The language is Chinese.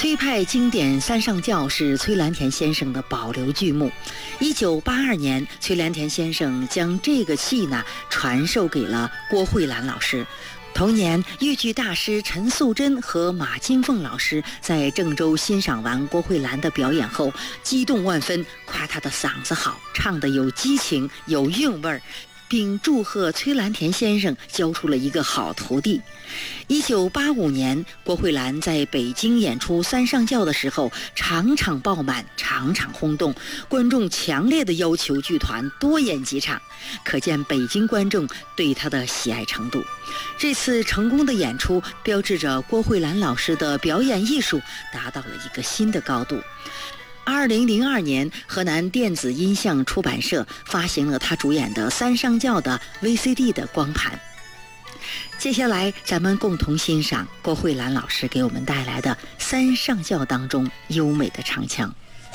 崔派经典三上轿是崔兰田先生的保留剧目。1982年，崔兰田先生将这个戏呢传授给了郭慧兰老师。同年，豫剧大师陈素贞和马金凤老师在郑州欣赏完郭慧兰的表演后，激动万分，夸她的嗓子好，唱得有激情，有韵味儿，并祝贺崔兰田先生教出了一个好徒弟。1985年，郭慧兰在北京演出三上轿的时候，场场爆满，场场轰动，观众强烈的要求剧团多演几场，可见北京观众对她的喜爱程度。这次成功的演出标志着郭慧兰老师的表演艺术达到了一个新的高度。2002年，河南电子音像出版社发行了他主演的三上轿的 VCD 的光盘。接下来咱们共同欣赏郭慧兰老师给我们带来的三上轿当中优美的唱腔。